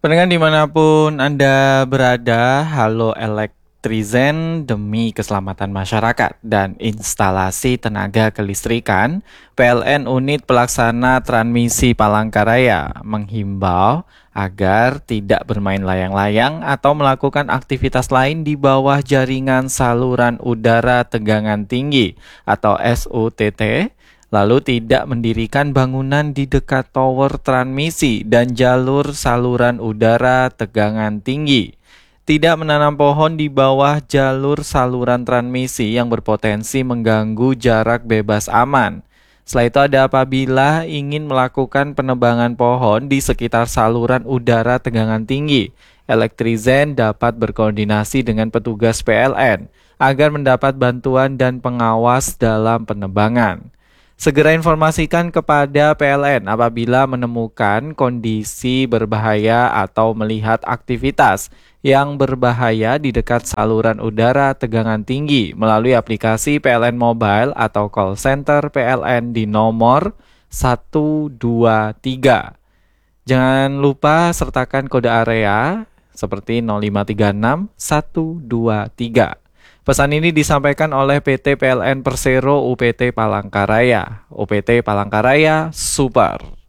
Pendengar dimanapun Anda berada, halo Elektrizen demi keselamatan masyarakat dan instalasi tenaga kelistrikan, PLN Unit Pelaksana Transmisi Palangkaraya menghimbau agar tidak bermain layang-layang atau melakukan aktivitas lain di bawah jaringan saluran udara tegangan tinggi atau SUTT, lalu tidak mendirikan bangunan di dekat tower transmisi dan jalur saluran udara tegangan tinggi. Tidak menanam pohon di bawah jalur saluran transmisi yang berpotensi mengganggu jarak bebas aman. Setelah itu ada apabila ingin melakukan penebangan pohon di sekitar saluran udara tegangan tinggi, Elektrizen dapat berkoordinasi dengan petugas PLN agar mendapat bantuan dan pengawas dalam penebangan. Segera informasikan kepada PLN apabila menemukan kondisi berbahaya atau melihat aktivitas yang berbahaya di dekat saluran udara tegangan tinggi melalui aplikasi PLN Mobile atau call center PLN di nomor 123. Jangan lupa sertakan kode area seperti 0536 123. Pesan ini disampaikan oleh PT PLN Persero UPT Palangkaraya. UPT Palangkaraya Super.